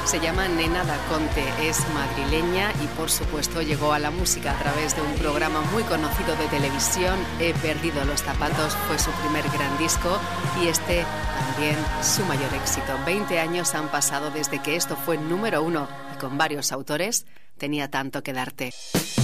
Se llama Nena da Conte, es madrileña y por supuesto llegó a la música a través de un programa muy conocido de televisión, He perdido los zapatos, fue su primer gran disco y este también su mayor éxito. 20 años han pasado desde que esto fue número 1 y con varios autores, Tenía tanto que darte.